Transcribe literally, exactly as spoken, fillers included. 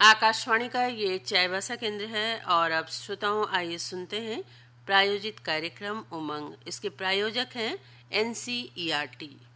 आकाशवाणी का ये चायबासा केंद्र है और अब श्रोताओं आइए सुनते हैं प्रायोजित कार्यक्रम उमंग। इसके प्रायोजक हैं N C E R T.